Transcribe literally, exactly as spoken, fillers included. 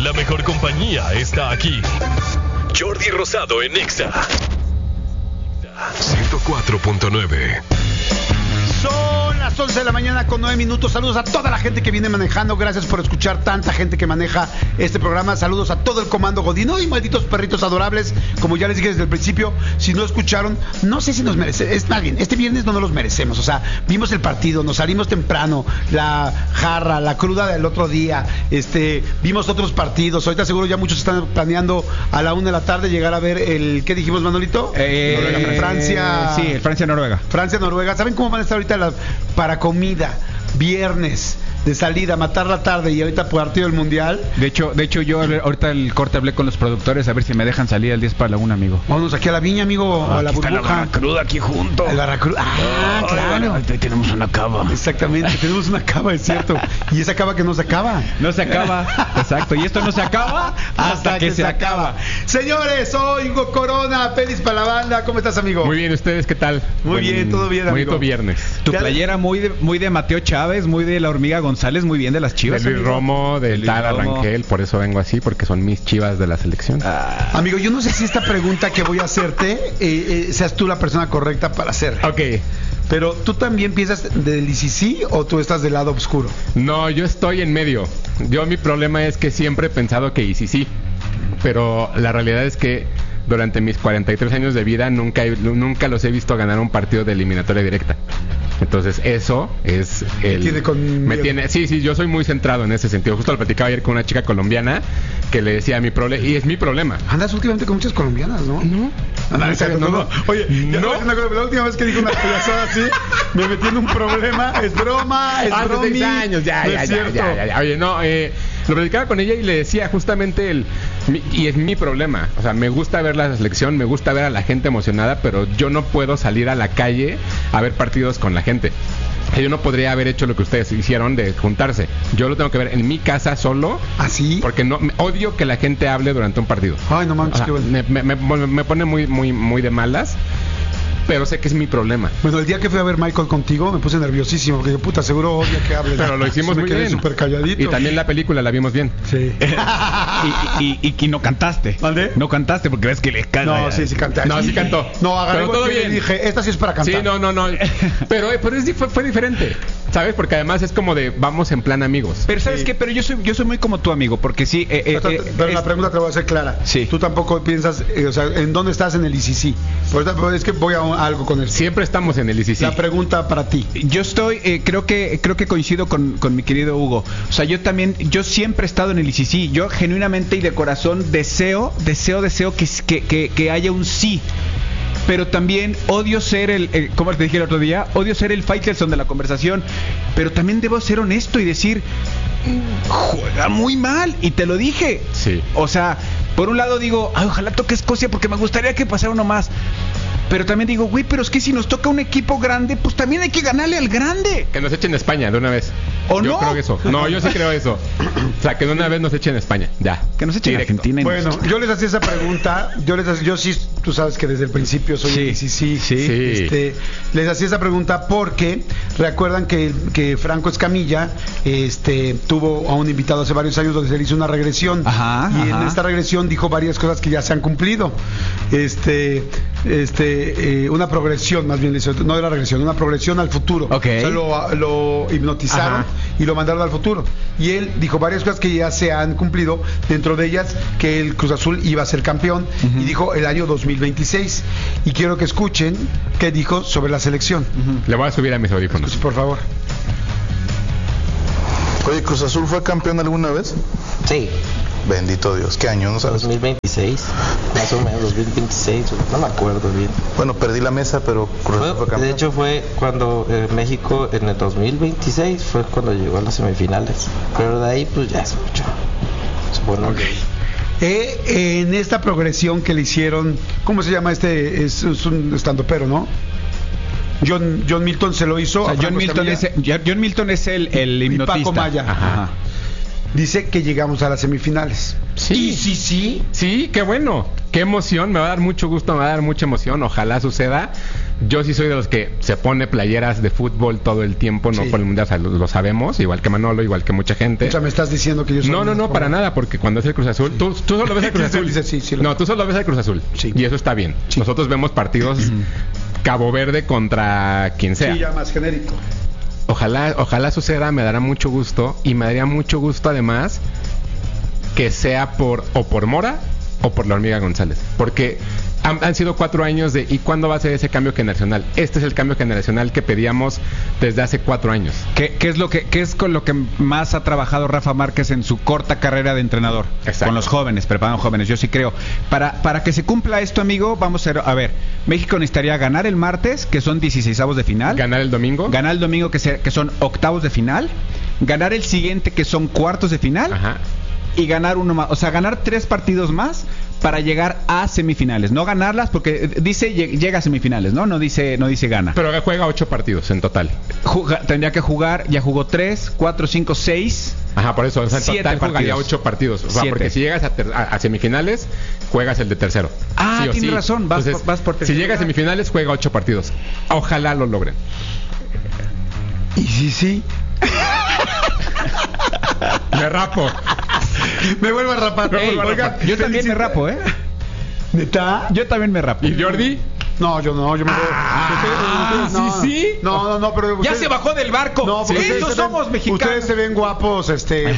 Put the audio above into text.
la mejor compañía está aquí. Jordi Rosado en Exa ciento cuatro punto nueve. Son las once de la mañana con nueve minutos. Saludos a toda la gente que viene manejando. Gracias por escuchar tanta gente que maneja este programa. Saludos a todo el comando Godino y malditos perritos adorables. Como ya les dije desde el principio, si no escucharon, no sé si nos merecemos. Es más bien, este viernes no nos los merecemos. O sea, vimos el partido, nos salimos temprano, la jarra, la cruda del otro día. Este, vimos otros partidos. Ahorita seguro ya muchos están planeando a la una de la tarde llegar a ver el, ¿qué dijimos, Manolito? Eh, Noruega, Francia. Sí, el Francia-Noruega. Francia-Noruega. ¿Saben cómo van a estar ahorita las, para comida, viernes de salida, matar la tarde y ahorita partido del mundial? De hecho, de hecho yo ahorita el corte hablé con los productores a ver si me dejan salir al diez para la una, amigo. Vámonos aquí a la viña, amigo, Ah, a la aquí está burbuja. la barracruda aquí junto. El barracruda. Ah, Oh, claro. Ahí tenemos una cava. Exactamente, tenemos una cava, es cierto. Y esa cava que no se acaba. No se acaba. Exacto. Y esto no se acaba hasta, que, que se acaba. acaba. Señores, soy Hugo Corona, Pelis para la banda. ¿Cómo estás, amigo? Muy bien, ¿ustedes qué tal? Muy bien, todo bien, amigo. Bonito viernes. Tu playera muy de, muy de Mateo Chávez, muy de la Hormiga González, muy bien de las Chivas. De Luis amigo. Romo, del Luis Tara Romo. Rangel, por eso vengo así, porque son mis Chivas de la selección. Ah, Amigo, yo no sé si esta pregunta que voy a hacerte eh, eh, seas tú la persona correcta para hacerla. Ok. Pero ¿tú también piensas del I C C o tú estás del lado oscuro? No, yo estoy en medio. Yo mi problema es que siempre he pensado que sí, sí. Pero la realidad es que durante mis cuarenta y tres años de vida nunca, he- nunca los he visto ganar un partido de eliminatoria directa. Entonces eso es el... tiene con me miedo. tiene, sí, sí, yo soy muy centrado en ese sentido. Justo lo platicaba ayer con una chica colombiana que le decía mi problema, y es mi problema. Andas últimamente con muchas colombianas, ¿no? No. Andas, exacto, no, no. Oye, ya No. no. Una cosa, la última vez que dije una payasada así, me metí en un problema. Es broma, es Hace bromi. seis años, ya, no ya, es ya, cierto. ya, ya, ya. Oye, no, eh, lo platicaba con ella y le decía justamente el... mi- y es mi problema. O sea, me gusta ver la selección, me gusta ver a la gente emocionada, pero yo no puedo salir a la calle a ver partidos con la gente. O sea, yo no podría haber hecho lo que ustedes hicieron de juntarse. Yo lo tengo que ver en mi casa solo, ¿Así? porque no me- odio que la gente hable durante un partido. Ay, no manches, O sea, qué bueno. me, me- me- me pone muy, muy, muy de malas, pero sé que es mi problema. Bueno, el día que fui a ver Michael contigo me puse nerviosísimo porque puta, seguro odia que hable. Pero lo hicimos me muy quedé bien. súper calladito. Y también la película la vimos bien. Sí. y, y, y, y no cantaste. ¿Mande? No cantaste porque ves que le caga. No, sí, sí canté. No, sí cantó. No, agarré Pero todo volteé y bien. le dije, esta sí es para cantar. Sí, no, no, no. Pero, eh, pero es, dif- fue diferente, ¿sabes? Porque además es como de vamos en plan amigos. Pero ¿sabes Sí. qué? Pero yo soy yo soy muy como tu amigo, porque sí... eh, eh, Pero, eh, pero es- la pregunta te la voy a hacer clara. Sí. Tú tampoco piensas, eh, o sea, ¿en dónde estás en el I C C? Ahorita, pero es que voy a, un- a algo con el... Siempre estamos en el I C C. La pregunta para ti. Yo estoy, eh, creo que creo que coincido con, con mi querido Hugo. O sea, yo también, yo siempre he estado en el I C C. Yo genuinamente y de corazón deseo, deseo, deseo que, que, que, que haya un sí. Pero también odio ser el, el, como te dije el otro día, odio ser el Faitelson de la conversación. Pero también debo ser honesto y decir, "Mm, juega muy mal". Y te lo dije. Sí. O sea, por un lado digo, ay, ojalá toque Escocia porque me gustaría que pasara uno más. Pero también digo, güey, pero es que si nos toca un equipo grande, pues también hay que ganarle al grande. Que nos echen España de una vez. ¿O yo no? creo eso. No, yo sí creo eso. O sea, que de una vez nos echen España. Ya. Que nos echen Directo. Argentina. Y Bueno, nos- yo les hacía esa pregunta. Yo les hacía- yo sí, tú sabes que desde el principio soy Sí, el I C C. sí. Este, les hacía esa pregunta porque recuerdan que, que Franco Escamilla este, tuvo a un invitado hace varios años donde se le hizo una regresión. Ajá, y ajá. en esta regresión dijo varias cosas que ya se han cumplido. Este, este, eh, una progresión, más bien, le hizo, no era regresión, una progresión al futuro. Ok. O sea, lo, lo hipnotizaron Ajá. y lo mandaron al futuro. Y él dijo varias cosas que ya se han cumplido, dentro de ellas que el Cruz Azul iba a ser campeón, Ujú. y dijo el año dos mil veintiséis. Y quiero que escuchen qué dijo sobre la selección. Ujú. Le voy a subir a mis audífonos. Escuchen, por favor. Oye, ¿Cruz Azul fue campeón alguna vez? Sí, Bendito Dios, ¿qué año? ¿No sabes? dos mil veintiséis, más o menos, dos mil veintiséis, no me acuerdo bien. Bueno, perdí la mesa, pero Cruz Azul fue Fue- campeón. de hecho fue cuando eh, México en el dos mil veintiséis fue cuando llegó a las semifinales, pero de ahí pues ya es mucho. Supongo que Eh, en esta progresión que le hicieron, ¿cómo se llama este? Es, es un estandopero, ¿no? John, John Milton se lo hizo. O sea, a John Franco Milton, es, Escamilla. John Milton es el, el Y hipnotista. Paco Maya. Ajá. Dice que llegamos a las semifinales. Sí. Y sí, sí. Sí, qué bueno. Qué emoción. Me va a dar mucho gusto, me va a dar mucha emoción. Ojalá suceda. Yo sí soy de los que se pone playeras de fútbol todo el tiempo, no Sí. por el mundial, o sea, lo, lo sabemos, igual que Manolo, igual que mucha gente. O sea, me estás diciendo que yo soy... No, no, no, para nada, porque cuando es el Cruz Azul, tú, tú solo ves el Cruz Azul. Sí, sí, sí, lo- No, tú solo ves el Cruz Azul. Sí. Y eso está bien. Sí. Nosotros vemos partidos Cabo Verde contra quien sea. Sí, ya más genérico. Ojalá, ojalá suceda, me dará mucho gusto. Y me daría mucho gusto además que sea por o por Mora o por la Hormiga González. Porque han, han sido cuatro años de ¿y cuándo va a ser ese cambio generacional? Este es el cambio generacional que pedíamos desde hace cuatro años. ¿Qué, qué es lo que qué es con lo que más ha trabajado Rafa Márquez en su corta carrera de entrenador? Exacto. Con los jóvenes, preparando jóvenes, yo sí creo. Para, para que se cumpla esto, amigo, vamos a ver, a ver, México necesitaría ganar el martes, que son dieciseisavos de final. Ganar el domingo. Ganar el domingo, que, se- que son octavos de final. Ganar el siguiente, que son cuartos de final. Ajá. Y ganar uno más, o sea, ganar tres partidos más para llegar a semifinales. No ganarlas porque dice lle- llega a semifinales, ¿no? No dice, no dice gana. Pero juega ocho partidos en total. Juga- tendría que jugar, ya jugó tres, cuatro, cinco, seis. Ajá, por eso, o sea, en Siete total jugaría partidos. ocho partidos. O sea, Siete. porque si llegas a, ter- a- a semifinales, juegas el de tercero. Ah, Sí o tienes sí. razón, vas Entonces, por- vas por Si tercer llega a lugar. semifinales, juega ocho partidos. Ojalá lo logren. ¿Y sí, sí? Me rapo. Me vuelvo a rapar. Me vuelvo a Oigan, rapar. Yo también me felicidades. rapo, ¿eh? ¿Neta? Yo también me rapo. ¿Y Jordi? No, yo no, yo me voy. Ah, Ustedes- sí, sí. No, no, no, pero Ya ustedes- se bajó del barco. No, porque Estos ustedes se ven- somos mexicanos. Ustedes se ven guapos, este,